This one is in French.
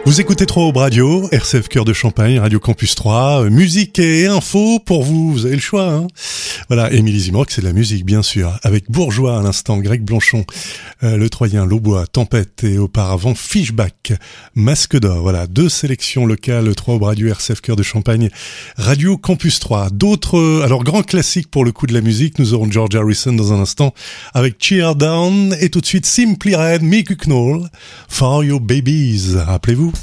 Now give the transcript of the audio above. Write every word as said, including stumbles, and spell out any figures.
Vous écoutez Trois Aubes Radio, R C F Cœur de Champagne, Radio Campus trois, euh, musique et info pour vous, vous avez le choix. Hein, voilà, Émilie Zimrock, c'est de la musique bien sûr, avec Bourgeois à l'instant, Greg Blanchon, euh, Le Troyen, Laubois, Tempête et auparavant Fishback, Masque d'Or. Voilà, deux sélections locales, Trois Aubes Radio, R C F Cœur de Champagne, Radio Campus trois. D'autres, euh, alors grand classique pour le coup de la musique, nous aurons George Harrison dans un instant avec Cheer Down et tout de suite Simply Red, Mick Hucknall, For Your Babies, rappelez-vous.